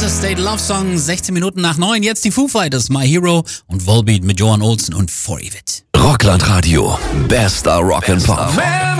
Interstate Love Song, 16 Minuten nach 9. Jetzt die Foo Fighters, My Hero und Volbeat mit Johan Olsen und 4EVIT. Rockland Radio, bester Rock and Pop.